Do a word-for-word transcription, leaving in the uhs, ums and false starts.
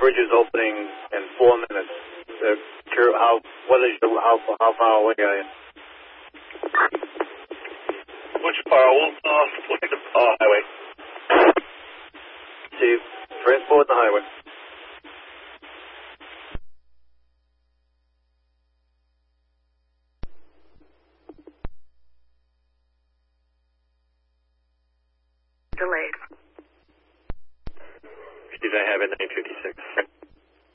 bridge is opening in four minutes. Uh, how, what is your, how, how far away are you? Which far? We'll, uh, we'll take the uh, highway. See, transport the highway. Delayed. Steve, I have it nine fifty-six.